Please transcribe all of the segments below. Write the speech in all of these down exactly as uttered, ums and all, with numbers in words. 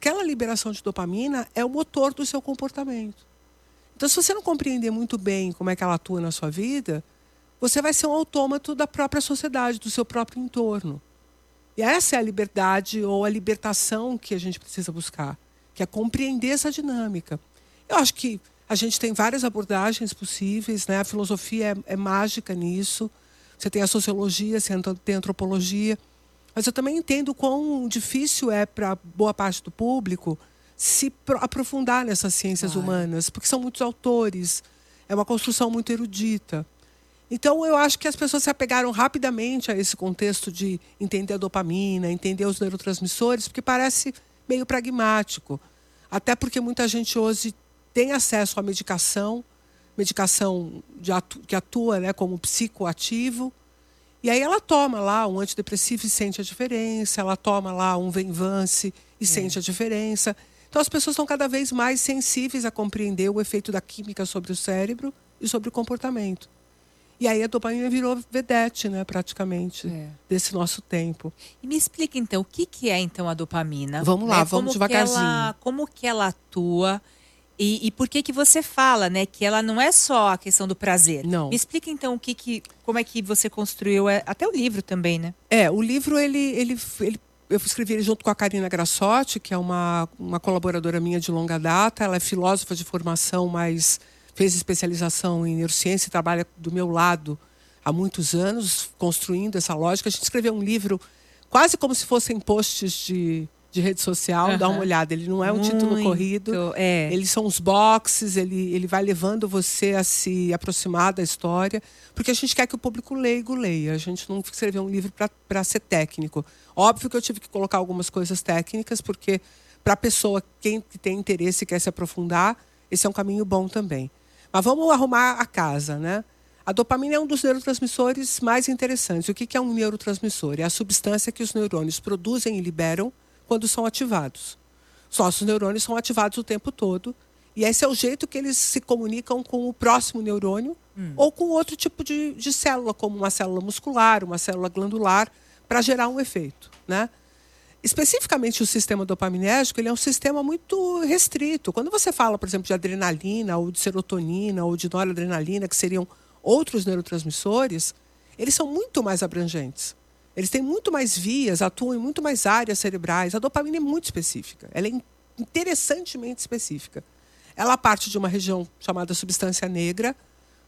aquela liberação de dopamina é o motor do seu comportamento. Então, se você não compreender muito bem como é que ela atua na sua vida, você vai ser um autômato da própria sociedade, do seu próprio entorno. E essa é a liberdade ou a libertação que a gente precisa buscar, que é compreender essa dinâmica. Eu acho que a gente tem várias abordagens possíveis, né? A filosofia é, é mágica nisso. Você tem a sociologia, você tem a antropologia. Mas eu também entendo quão difícil é para boa parte do público se aprofundar nessas ciências claro. humanas, porque são muitos autores, é uma construção muito erudita. Então, eu acho que as pessoas se apegaram rapidamente a esse contexto de entender a dopamina, entender os neurotransmissores, porque parece meio pragmático. Até porque muita gente hoje tem acesso à medicação, medicação de atu- que atua, né, como psicoativo, e aí ela toma lá um antidepressivo e sente a diferença, ela toma lá um Venvance e é. sente a diferença. Então, as pessoas estão cada vez mais sensíveis a compreender o efeito da química sobre o cérebro e sobre o comportamento. E aí a dopamina virou vedete, né, praticamente, é. desse nosso tempo. E me explica, então, o que, que é, então, a dopamina? Vamos lá, né? vamos como devagarzinho. Que ela, como que ela atua e, e por que que você fala, né, que ela não é só a questão do prazer? Não. Me explica, então, o que que, como é que você construiu, é, até o livro também, né? É, o livro, ele... ele, ele eu escrevi ele junto com a Karina Grassotti, que é uma, uma colaboradora minha de longa data. Ela é filósofa de formação, mas fez especialização em neurociência e trabalha do meu lado há muitos anos, construindo essa lógica. A gente escreveu um livro quase como se fossem posts de, de rede social. Uhum. Dá uma olhada, ele não é um Muito, título corrido. É. Eles são os boxes, ele, ele vai levando você a se aproximar da história, porque a gente quer que o público leigo leia. A gente não escreveu um livro para ser técnico. Óbvio que eu tive que colocar algumas coisas técnicas, porque para a pessoa, quem tem interesse e quer se aprofundar, esse é um caminho bom também. Mas vamos arrumar a casa, né? A dopamina é um dos neurotransmissores mais interessantes. O que é um neurotransmissor? É a substância que os neurônios produzem e liberam quando são ativados. Os nossos neurônios são ativados o tempo todo, e esse é o jeito que eles se comunicam com o próximo neurônio hum. ou com outro tipo de, de célula, como uma célula muscular, uma célula glandular, para gerar um efeito, né? Especificamente o sistema dopaminérgico, ele é um sistema muito restrito. Quando você fala, por exemplo, de adrenalina, ou de serotonina, ou de noradrenalina, que seriam outros neurotransmissores, eles são muito mais abrangentes. Eles têm muito mais vias, atuam em muito mais áreas cerebrais. A dopamina é muito específica. Ela é interessantemente específica. Ela parte de uma região chamada substância negra,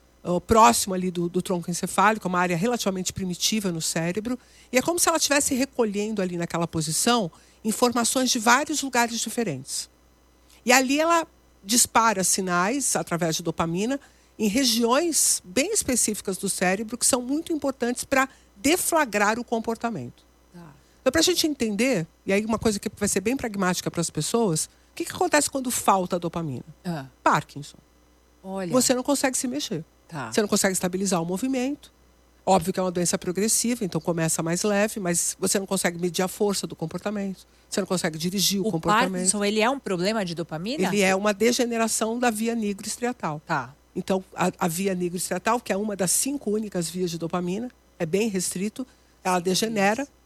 próximo ali do, do tronco encefálico, uma área relativamente primitiva no cérebro, e é como se ela estivesse recolhendo ali naquela posição informações de vários lugares diferentes. E ali ela dispara sinais, através de dopamina, em regiões bem específicas do cérebro, que são muito importantes para deflagrar o comportamento. Ah. Então, para a gente entender, e aí uma coisa que vai ser bem pragmática para as pessoas, o que, que acontece quando falta a dopamina? Ah. Parkinson. Olha. Você não consegue se mexer. Tá. Você não consegue estabilizar o movimento. Óbvio que é uma doença progressiva, então começa mais leve, mas você não consegue medir a força do comportamento. Você não consegue dirigir o, o comportamento. O Parkinson, ele é um problema de dopamina? Ele é uma degeneração da via nigroestriatal. Tá. Então, a, a via nigroestriatal, que é uma das cinco únicas vias de dopamina, é bem restrito, ela degenera. Isso.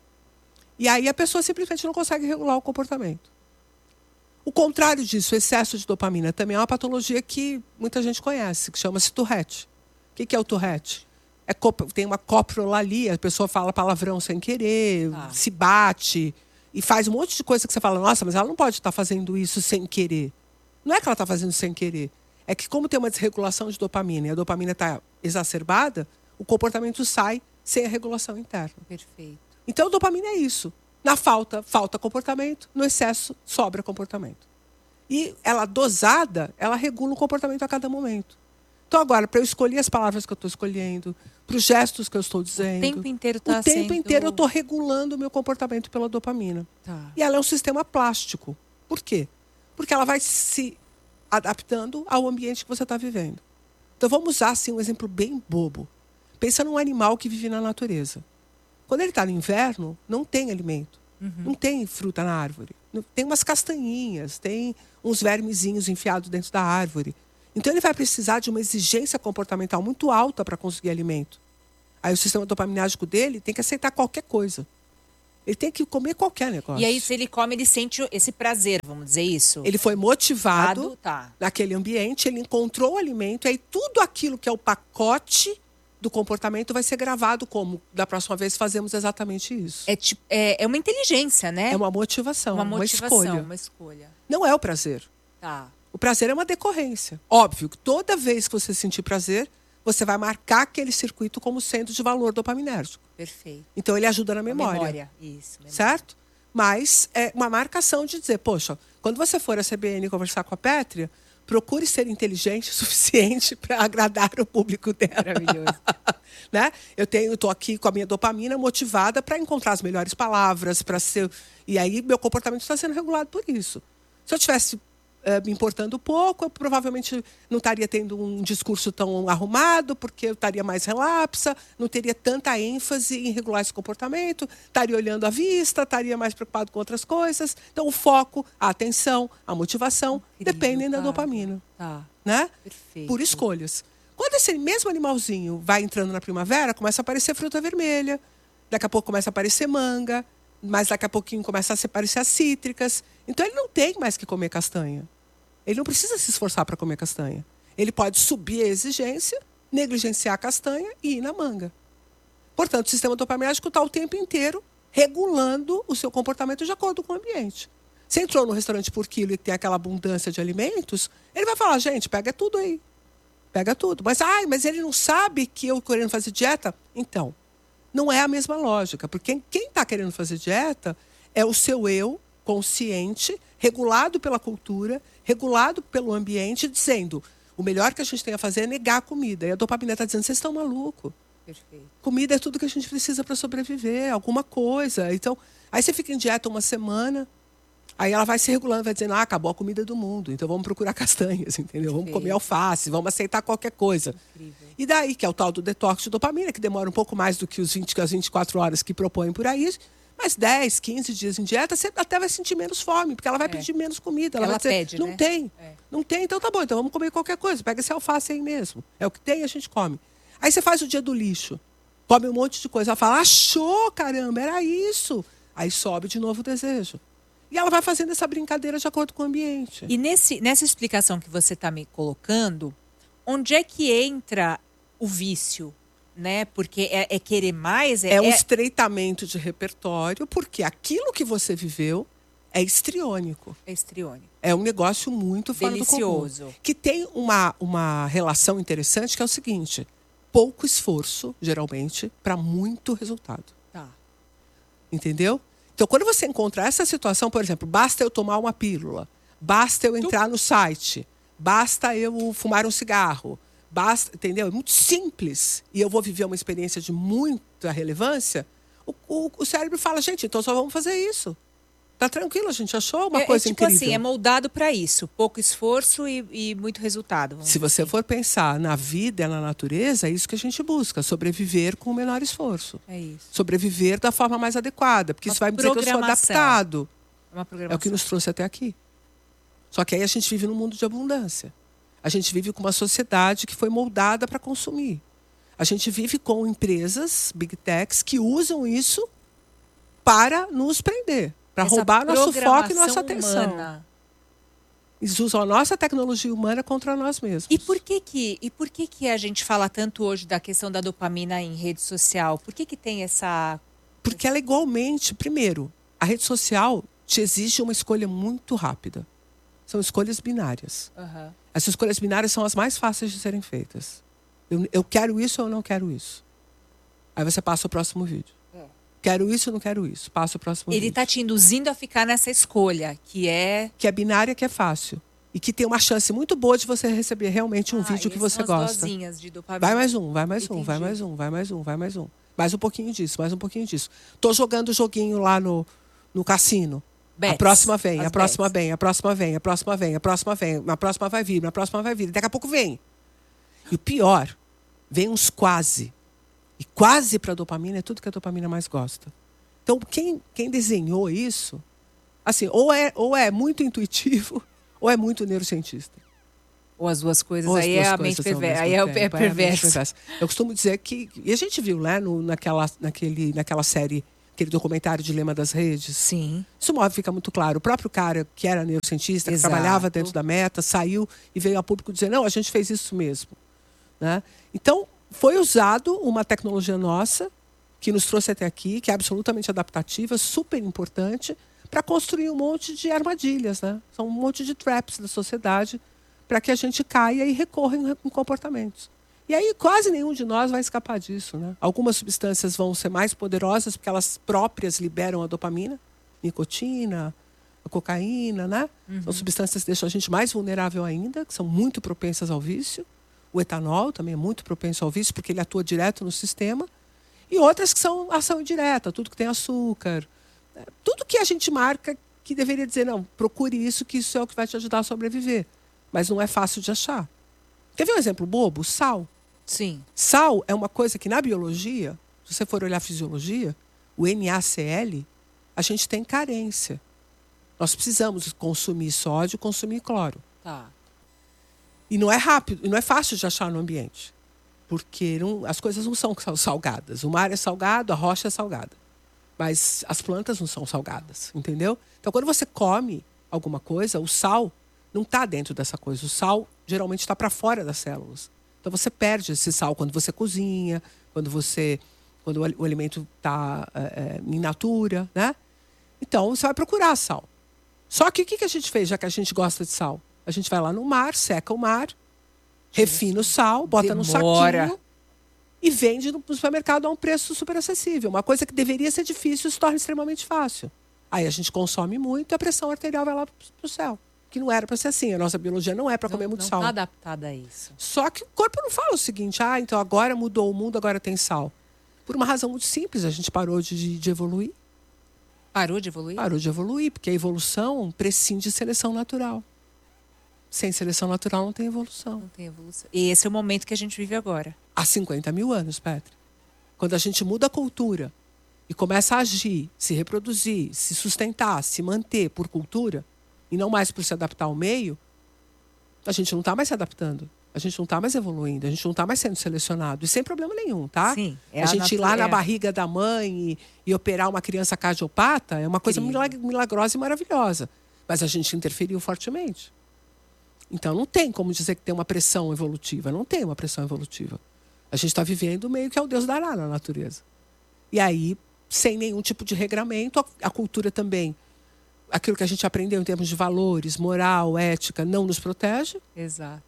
E aí a pessoa simplesmente não consegue regular o comportamento. O contrário disso, o excesso de dopamina, também é uma patologia que muita gente conhece, que chama-se Tourette. O que é o Tourette? É, tem uma coprolalia, a pessoa fala palavrão sem querer, ah. se bate e faz um monte de coisa que você fala, nossa, mas ela não pode estar fazendo isso sem querer. Não é que ela está fazendo sem querer. É que como tem uma desregulação de dopamina e a dopamina está exacerbada, o comportamento sai sem a regulação interna. Perfeito. Então, a dopamina é isso. Na falta, falta comportamento. No excesso, sobra comportamento. E ela dosada, ela regula o comportamento a cada momento. Então, agora, para eu escolher as palavras que eu estou escolhendo, para os gestos que eu estou dizendo... O tempo inteiro está O tempo sendo... inteiro eu estou regulando o meu comportamento pela dopamina. Tá. E ela é um sistema plástico. Por quê? Porque ela vai se adaptando ao ambiente que você está vivendo. Então, vamos usar assim, um exemplo bem bobo. Pensa num animal que vive na natureza. Quando ele está no inverno, não tem alimento. Uhum. Não tem fruta na árvore. Tem umas castanhinhas, tem uns vermezinhos enfiados dentro da árvore. Então, ele vai precisar de uma exigência comportamental muito alta para conseguir alimento. Aí, o sistema dopaminérgico dele tem que aceitar qualquer coisa. Ele tem que comer qualquer negócio. E aí, se ele come, ele sente esse prazer, vamos dizer isso? Ele foi motivado Ado, tá. naquele ambiente, ele encontrou o alimento, e aí tudo aquilo que é o pacote do comportamento vai ser gravado como, da próxima vez, fazemos exatamente isso. É, tipo, é, é uma inteligência, né? É uma motivação, uma uma, motivação, escolha. uma escolha. Não é o prazer. Tá. O prazer é uma decorrência. Óbvio que toda vez que você sentir prazer, você vai marcar aquele circuito como sendo de valor dopaminérgico. Perfeito. Então ele ajuda na A memória. memória, isso. Memória. Certo? Mas é uma marcação de dizer, poxa, quando você for à C B N conversar com a Pétria, procure ser inteligente o suficiente para agradar o público dela. Maravilhoso. Né? Eu tenho, estou aqui com a minha dopamina motivada para encontrar as melhores palavras, para ser. E aí meu comportamento está sendo regulado por isso. Se eu tivesse eh, me importando pouco, eu provavelmente não estaria tendo um discurso tão arrumado, porque eu estaria mais relapsa, não teria tanta ênfase em regular esse comportamento, estaria olhando a vista, estaria mais preocupado com outras coisas. Então, o foco, a atenção, a motivação Incrível, dependem da tá. dopamina. Tá. Né? Perfeito. Por escolhas. Quando esse mesmo animalzinho vai entrando na primavera, começa a aparecer fruta vermelha, daqui a pouco começa a aparecer manga, mas daqui a pouquinho começa a aparecer as cítricas. Então ele não tem mais que comer castanha. Ele não precisa se esforçar para comer castanha. Ele pode subir a exigência, negligenciar a castanha e ir na manga. Portanto, o sistema dopaminérgico está o tempo inteiro regulando o seu comportamento de acordo com o ambiente. Você entrou no restaurante por quilo e tem aquela abundância de alimentos, ele vai falar, gente, pega tudo aí. Pega tudo. Mas, ai, mas ele não sabe que eu querendo fazer dieta? Então, não é a mesma lógica. Porque quem está querendo fazer dieta é o seu eu consciente, regulado pela cultura, regulado pelo ambiente, dizendo o melhor que a gente tem a fazer é negar a comida. E a dopamina está dizendo, vocês estão malucos. Perfeito. Comida é tudo que a gente precisa para sobreviver, alguma coisa. Então, aí você fica em dieta uma semana, aí ela vai se regulando, vai dizendo, ah, acabou a comida do mundo, então vamos procurar castanhas, entendeu? Vamos comer alface, vamos aceitar qualquer coisa. Incrível. E daí, que é o tal do detox de dopamina, que demora um pouco mais do que os vinte, as vinte e quatro horas que propõem por aí, mas dez, quinze dias em dieta, você até vai sentir menos fome, porque ela vai É. pedir menos comida. Ela, Ela vai dizer, pede, não né? tem, É. não tem, então tá bom, então vamos comer qualquer coisa, pega esse alface aí mesmo. É o que tem, a gente come. Aí você faz o dia do lixo, come um monte de coisa, ela fala, achou, caramba, era isso. Aí sobe de novo o desejo. E ela vai fazendo essa brincadeira de acordo com o ambiente. E nesse, nessa explicação que você está me colocando, onde é que entra o vício? Né? Porque é, é querer mais? É, é um estreitamento de repertório, porque aquilo que você viveu é histriônico. É histriônico. É um negócio muito fora Delicioso. do comum. Que tem uma, uma relação interessante, que é o seguinte. Pouco esforço, geralmente, para muito resultado. Tá. Entendeu? Então, quando você encontra essa situação, por exemplo, basta eu tomar uma pílula, basta eu entrar no site, basta eu fumar um cigarro, basta, entendeu? É muito simples e eu vou viver uma experiência de muita relevância, o, o, o cérebro fala, gente, então só vamos fazer isso. Tá tranquilo, a gente achou uma é, coisa é tipo incrível. assim, é moldado para isso. Pouco esforço e, e muito resultado. Se você for pensar na vida e na natureza, é isso que a gente busca. Sobreviver com o menor esforço. É isso. Sobreviver da forma mais adequada. Porque Uma isso vai me dizer que eu sou programação. adaptado. É uma É programação. o que nos trouxe até aqui. Só que aí a gente vive num mundo de abundância. A gente vive com uma sociedade que foi moldada para consumir. A gente vive com empresas, big techs, que usam isso para nos prender. Para Essa roubar nosso foco e nossa programação atenção. humana. Eles usam a nossa tecnologia humana contra nós mesmos. E por que que, e por que que a gente fala tanto hoje da questão da dopamina em rede social? Por que que tem essa... Porque ela é igualmente, primeiro, a rede social te exige uma escolha muito rápida. São escolhas binárias. Aham. Essas escolhas binárias são as mais fáceis de serem feitas. Eu, eu quero isso ou eu não quero isso. Aí você passa o próximo vídeo. É. Quero isso ou não quero isso. Passa o próximo Ele vídeo. está te induzindo a ficar nessa escolha, que é... Que é binária, que é fácil. E que tem uma chance muito boa de você receber realmente um Ah, vídeo que essas você são as gosta. dosinhas de dopamina. Vai mais um, vai mais um, Entendi. vai mais um, vai mais um, vai mais um. Mais um pouquinho disso, mais um pouquinho disso. Tô jogando o joguinho lá no, no cassino. Bets. A próxima vem, As a próxima bets. vem, a próxima vem, a próxima vem, a próxima vem, a próxima vai vir, a próxima vai vir. Daqui a pouco vem. E o pior, vem uns quase. E quase para dopamina é tudo que a dopamina mais gosta. Então, quem, quem desenhou isso, assim, ou é, ou é muito intuitivo, ou é muito neurocientista. Ou as duas coisas, Ou as aí duas é a coisas mente ao perversa. mesmo Aí é, o- tempo, é a mente perverso. perversa. Eu costumo dizer que... E a gente viu, né, no, naquela, naquele, naquela série aquele documentário Dilema das Redes. Sim. Isso fica muito claro. O próprio cara que era neurocientista, que Exato. trabalhava dentro da Meta, saiu e veio a público dizer, não, a gente fez isso mesmo. Né? Então, foi usado uma tecnologia nossa, que nos trouxe até aqui, que é absolutamente adaptativa, super importante, para construir um monte de armadilhas. Né? São um monte de traps da sociedade para que a gente caia e recorra em, em comportamentos. E aí quase nenhum de nós vai escapar disso. Né? Algumas substâncias vão ser mais poderosas porque elas próprias liberam a dopamina, nicotina, a cocaína, né? Uhum. São substâncias que deixam a gente mais vulnerável ainda, que são muito propensas ao vício. O etanol também é muito propenso ao vício porque ele atua direto no sistema. E outras que são ação indireta, tudo que tem açúcar. Né? Tudo que a gente marca que deveria dizer, não, procure isso, que isso é o que vai te ajudar a sobreviver. Mas não é fácil de achar. Quer ver um exemplo bobo? Sal. Sim. Sal é uma coisa que na biologia, se você for olhar a fisiologia, o N A C L, a gente tem carência. Nós precisamos consumir sódio, consumir cloro. Tá. E não é rápido, e não é fácil de achar no ambiente. Porque não, as coisas não são salgadas. O mar é salgado, a rocha é salgada. Mas as plantas não são salgadas, entendeu? Então, quando você come alguma coisa, o sal não está dentro dessa coisa. O sal geralmente está para fora das células. Então você perde esse sal quando você cozinha, quando você, quando o alimento está é, in natura, né? Então você vai procurar sal. Só que o que a gente fez, já que a gente gosta de sal? A gente vai lá no mar, seca o mar, refina o sal, bota no saquinho e vende no supermercado a um preço super acessível. Uma coisa que deveria ser difícil se torna extremamente fácil. Aí a gente consome muito e a pressão arterial vai lá para o céu. Que não era para ser assim. A nossa biologia não é para comer muito não sal. Não está adaptada a isso. Só que o corpo não fala o seguinte, ah, então agora mudou o mundo, agora tem sal. Por uma razão muito simples, a gente parou de, de evoluir. Parou de evoluir? Parou de evoluir, porque a evolução prescinde de seleção natural. Sem seleção natural não tem evolução. Não tem evolução. E esse é o momento que a gente vive agora. Há cinquenta mil anos, Petra. Quando a gente muda a cultura e começa a agir, se reproduzir, se sustentar, se manter por cultura, e não mais por se adaptar ao meio, a gente não está mais se adaptando. A gente não está mais evoluindo. A gente não está mais sendo selecionado. E sem problema nenhum, tá? Sim. É a, a gente ir lá na é. barriga da mãe e, e operar uma criança cardiopata é uma coisa Incrível. milagrosa e maravilhosa. Mas a gente interferiu fortemente. Então não tem como dizer que tem uma pressão evolutiva. Não tem uma pressão evolutiva. A gente está vivendo meio que é o Deus dará na natureza. E aí, sem nenhum tipo de regramento, a, a cultura também, aquilo que a gente aprendeu em termos de valores, moral, ética, não nos protege. Exato.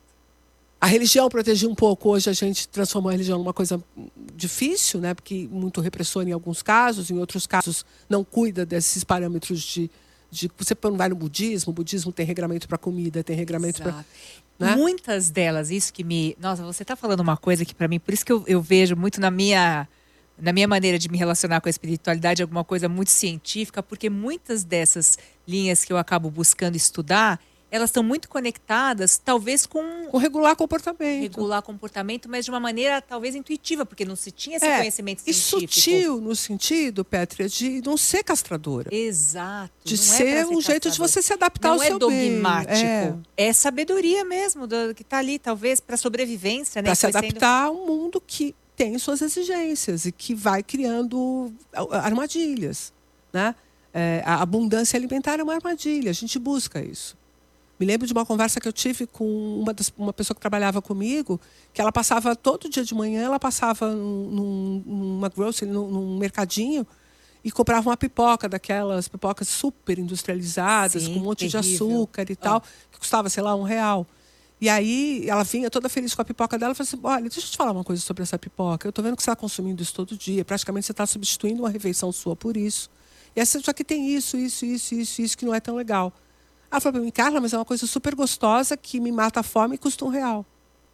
A religião protegia um pouco. Hoje a gente transformou a religião numa coisa difícil, né? Porque muito repressora em alguns casos, em outros casos não cuida desses parâmetros de... de você não vai no budismo, o budismo tem regramento para comida, tem regramento para... Né? Muitas delas, isso que me... Nossa, você está falando uma coisa que para mim, por isso que eu, eu vejo muito na minha... na minha maneira de me relacionar com a espiritualidade, alguma coisa muito científica, porque muitas dessas linhas que eu acabo buscando estudar, elas estão muito conectadas, talvez com... Com regular comportamento. Regular comportamento, mas de uma maneira talvez intuitiva, porque não se tinha esse é, conhecimento científico. E sutil no sentido, Pétria, de não ser castradora. Exato. De ser, é um jeito de você se adaptar não ao seu bem. Não é dogmático. É. é sabedoria mesmo, do, que está ali, talvez, para sobrevivência. Né? Para se adaptar sendo... a um mundo que tem suas exigências e que vai criando armadilhas. Né? É, a abundância alimentar é uma armadilha, a gente busca isso. Me lembro de uma conversa que eu tive com uma, das, uma pessoa que trabalhava comigo, que ela passava todo dia de manhã, ela passava num, numa grocery, num, num mercadinho, e comprava uma pipoca, daquelas pipocas super industrializadas, Sim, com um monte terrível. de açúcar e tal, ah. que custava, sei lá, um real. E aí ela vinha toda feliz com a pipoca dela e falou assim, olha, deixa eu te falar uma coisa sobre essa pipoca. Eu estou vendo que você está consumindo isso todo dia, praticamente você está substituindo uma refeição sua por isso. E essa só que tem isso, isso, isso, isso, isso, que não é tão legal. Ela falou para mim, Carla, mas é uma coisa super gostosa que me mata a fome e custa um real.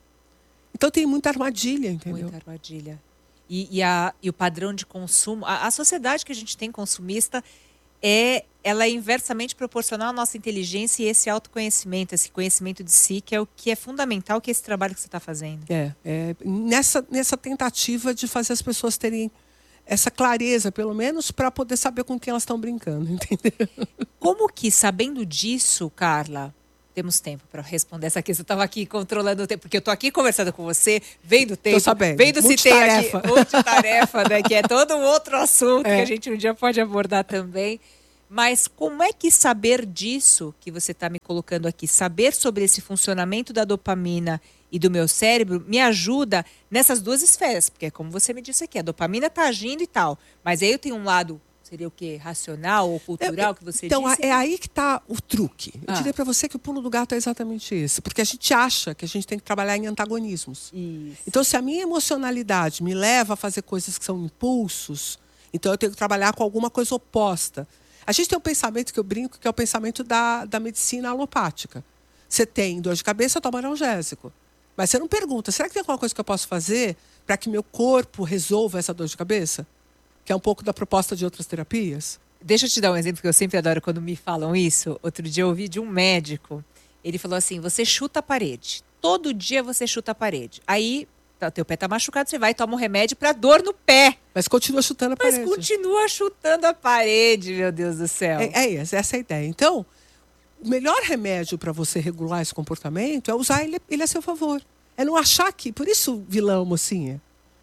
Então tem muita armadilha, entendeu? Muita armadilha. E, e, a, e o padrão de consumo, a, a sociedade que a gente tem consumista, é, ela é inversamente proporcional à nossa inteligência e esse autoconhecimento, esse conhecimento de si, que é o que é fundamental, que é esse trabalho que você está fazendo. É, é nessa, nessa tentativa de fazer as pessoas terem essa clareza, pelo menos, para poder saber com quem elas estão brincando, entendeu? Como que, sabendo disso, Carla, Temos tempo para responder essa questão. Eu estava aqui controlando o tempo, porque eu estou aqui conversando com você, vendo o tempo, Tô sabendo. vendo se tem aqui Multitarefa. multitarefa, né, que é todo um outro assunto É. que a gente um dia pode abordar também. Mas como é que saber disso que você está me colocando aqui, saber sobre esse funcionamento da dopamina e do meu cérebro, me ajuda nessas duas esferas? Porque, como você me disse aqui, a dopamina está agindo e tal, mas aí eu tenho um lado, seria o quê? Racional ou cultural, que você então, disse? é aí que está o truque. Eu Ah. diria para você que o pulo do gato é exatamente esse. Porque a gente acha que a gente tem que trabalhar em antagonismos. Isso. Então, se a minha emocionalidade me leva a fazer coisas que são impulsos, então eu tenho que trabalhar com alguma coisa oposta. A gente tem um pensamento que eu brinco, que é o pensamento da, da medicina alopática. Você tem dor de cabeça, toma analgésico. Mas você não pergunta, será que tem alguma coisa que eu posso fazer para que meu corpo resolva essa dor de cabeça? Que é um pouco da proposta de outras terapias. Deixa eu te dar um exemplo que eu sempre adoro quando me falam isso. Outro dia eu ouvi de um médico. Ele falou assim, você chuta a parede. Todo dia você chuta a parede. Aí, tá, teu pé tá machucado, você vai e toma um remédio para dor no pé. Mas continua chutando a Mas parede. continua chutando a parede, meu Deus do céu. É, é essa, essa é a ideia. Então, o melhor remédio para você regular esse comportamento é usar ele, ele a seu favor. É não achar que... Por isso, vilão, mocinha.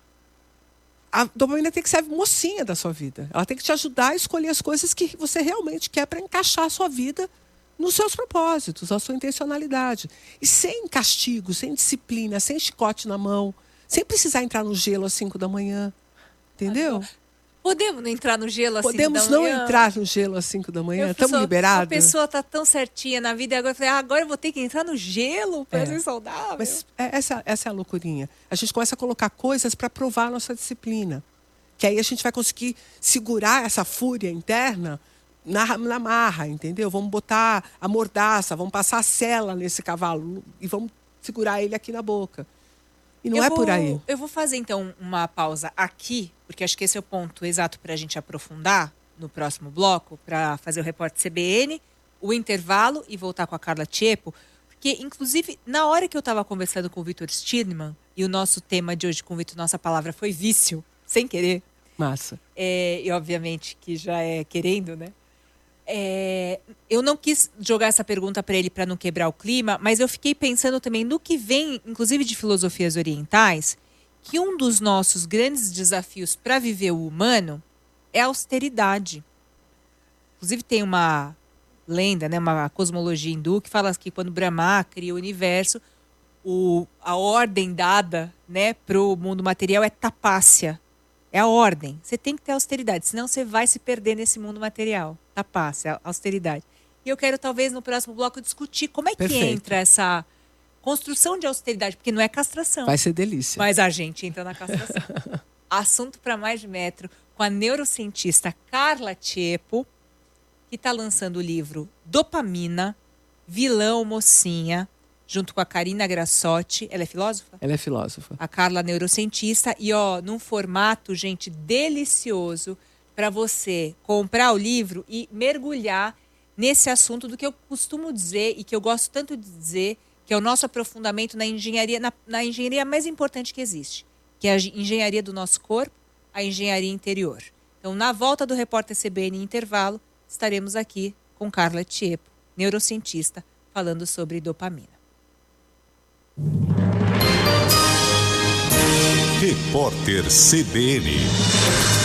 A dopamina tem que ser a mocinha da sua vida. Ela tem que te ajudar a escolher as coisas que você realmente quer para encaixar a sua vida nos seus propósitos, a sua intencionalidade. E sem castigo, sem disciplina, sem chicote na mão, sem precisar entrar no gelo às cinco da manhã. Entendeu? Podemos não entrar no gelo assim Podemos não entrar no gelo às cinco da manhã? Estamos liberados? A pessoa tá tão certinha na vida e agora eu falei, ah, agora eu vou ter que entrar no gelo para É. ser saudável. Mas é, essa, essa é a loucurinha. A gente começa a colocar coisas para provar a nossa disciplina. Que aí a gente vai conseguir segurar essa fúria interna na, na marra, entendeu? Vamos botar a mordaça, vamos passar a sela nesse cavalo e vamos segurar ele aqui na boca. E não Eu é vou- por aí. Eu vou fazer então uma pausa aqui, porque acho que esse é o ponto exato para a gente aprofundar no próximo bloco, para fazer o repórter C B N, o intervalo e voltar com a Carla Tiepo. Porque, inclusive, na hora que eu estava conversando com o Vitor Stirnman, e o nosso tema de hoje com o Vitor, nossa palavra foi vício, sem querer, Massa. é, e obviamente que já é querendo, né? É, eu não quis jogar essa pergunta para ele para não quebrar o clima, mas eu fiquei pensando também no que vem, inclusive de filosofias orientais, que um dos nossos grandes desafios para viver o humano é a austeridade. Inclusive tem uma lenda, né, uma cosmologia hindu que fala que quando Brahma cria o universo, o, a ordem dada, né, para o mundo material é tapácia. É a ordem. Você tem que ter austeridade, senão você vai se perder nesse mundo material. Tapácia, austeridade. E eu quero, talvez, no próximo bloco, discutir como é que Perfeito. entra essa construção de austeridade, porque não é castração. Vai ser delícia. Mas a gente entra na castração. Assunto para mais de metro com a neurocientista Carla Tiepo, que está lançando o livro Dopamina, Vilão Mocinha, junto com a Karina Grassotti. Ela é filósofa? Ela é filósofa. A Carla neurocientista. E, ó, num formato, gente, delicioso para você comprar o livro e mergulhar nesse assunto do que eu costumo dizer e que eu gosto tanto de dizer, que é o nosso aprofundamento na engenharia, na, na engenharia mais importante que existe, que é a engenharia do nosso corpo, a engenharia interior. Então, na volta do Repórter C B N em intervalo, estaremos aqui com Carla Tiepo, neurocientista, falando sobre dopamina. Repórter C B N.